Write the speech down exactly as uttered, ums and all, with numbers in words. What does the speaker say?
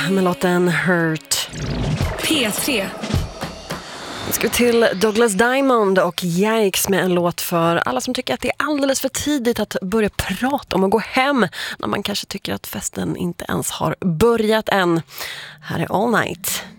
med låten Hurt. P tre. Vi ska till Douglas Diamond och Yikes med en låt för alla som tycker att det är alldeles för tidigt att börja prata om att gå hem när man kanske tycker att festen inte ens har börjat än. Här är All Night.